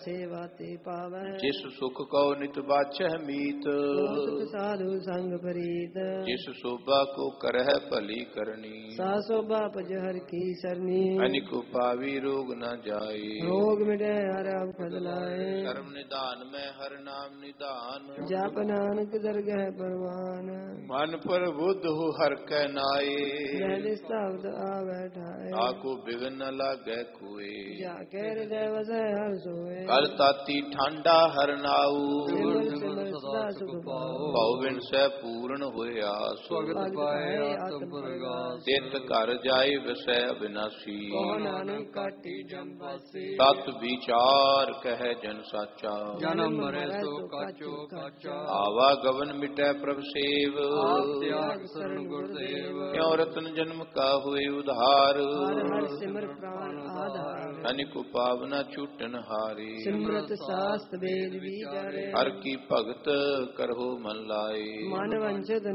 सेवा ते पावै। जिस सुख को नित बाछह मीत, सुख साधु संग प्रीत। जिस शोभा को करह भली करनी, सा शोभा पज हर की सरनी। अनिक पावी रोग न जाए, रोग मिटे हर अवखद लाए। सर्व निदान में हर नाम निदान, जप नानक दरगह परवान। मन पर बुद्ध हो हर कै नाए, शब्द आवे ठाए। आको बिघन न लागे कोय, जाके हृदय वसै हर सोए। कल ताती ठंडा हर नाऊ, सिमर सिमर सदा सुख पाओ। भव बिन सै पूर्ण होय आस, भगत पाए आत्म प्रगास। तित घर जाय वसै अविनाशी, कहो नानक काटी जम पासी। तत विचार कह जन साचा, जन्म मरै सो काचो काचा। आवा गवन मिटै प्रभ सेव, आप त्याग शरण गुरुदेव। क्यों रतन जन्म का हुए उधार, हर हर सिमर प्राण आधार। अनिक पावना छूटन हारे, सिमरत शास्त्र वेद विचारे। हर की भगत करहो मन लाए। मन वंचित